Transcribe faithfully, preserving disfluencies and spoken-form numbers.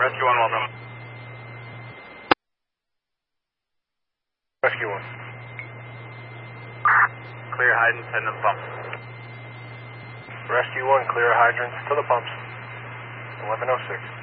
Rescue one, welcome. Rescue one. Clear hydrants, heading to the pumps. Rescue one, clear hydrants to the pumps. eleven oh six.